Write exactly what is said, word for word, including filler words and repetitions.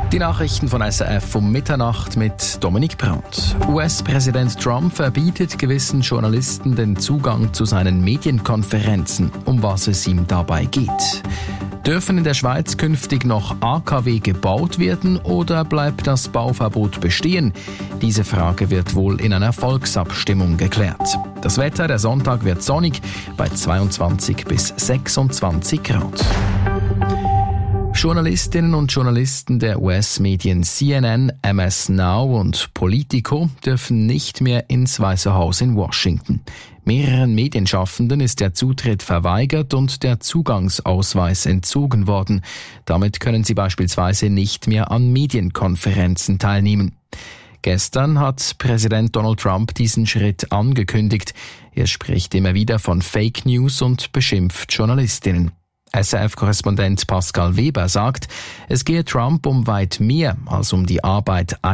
Die Nachrichten von S R F um Mitternacht mit Dominik Brandt. U S-Präsident Trump verbietet gewissen Journalisten den Zugang zu seinen Medienkonferenzen. Um was es ihm dabei geht. Dürfen in der Schweiz künftig noch A K W gebaut werden oder bleibt das Bauverbot bestehen? Diese Frage wird wohl in einer Volksabstimmung geklärt. Das Wetter, der Sonntag wird sonnig bei zweiundzwanzig bis sechsundzwanzig Grad. Journalistinnen und Journalisten der U S-Medien C N N, M S Now und Politico dürfen nicht mehr ins Weiße Haus in Washington. Mehreren Medienschaffenden ist der Zutritt verweigert und der Zugangsausweis entzogen worden. Damit können sie beispielsweise nicht mehr an Medienkonferenzen teilnehmen. Gestern hat Präsident Donald Trump diesen Schritt angekündigt. Er spricht immer wieder von Fake News und beschimpft Journalistinnen. S R F-Korrespondent Pascal Weber sagt, es gehe Trump um weit mehr als um die Arbeit